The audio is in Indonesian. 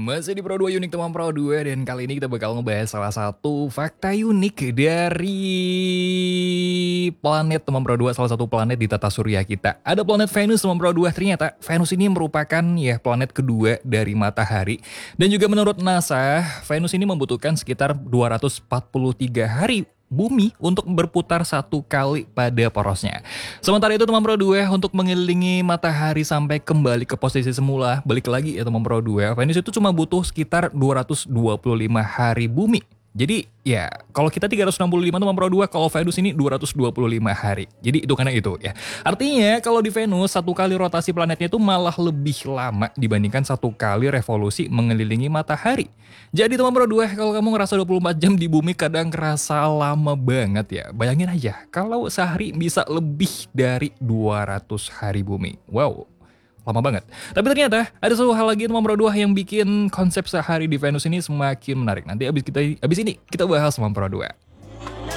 Masih di Pro 2 Unik teman Pro 2 dan kali ini kita bakal ngebahas salah satu fakta unik dari planet teman Pro 2, salah satu planet di tata surya kita. Ada planet Venus teman Pro 2, ternyata Venus ini merupakan planet kedua dari matahari. Dan juga menurut NASA, Venus ini membutuhkan sekitar 243 hari bumi untuk berputar satu kali pada porosnya. Sementara itu teman Pro 2 untuk mengelilingi matahari sampai kembali ke posisi semula, balik lagi ya teman Pro 2, Venus itu cuma butuh sekitar 225 hari bumi. Jadi ya kalau kita 365 teman Pro 2, kalau Venus ini 225 hari. Jadi itu karena itu ya. Artinya kalau di Venus satu kali rotasi planetnya itu malah lebih lama dibandingkan satu kali revolusi mengelilingi matahari. Jadi teman Pro 2, kalau kamu ngerasa 24 jam di bumi kadang kerasa lama banget ya. Bayangin aja kalau sehari bisa lebih dari 200 hari bumi. Wow, lama banget. Tapi ternyata ada satu hal lagi teman Pro 2 yang bikin konsep sehari di Venus ini semakin menarik. Nanti abis ini kita bahas teman Pro 2.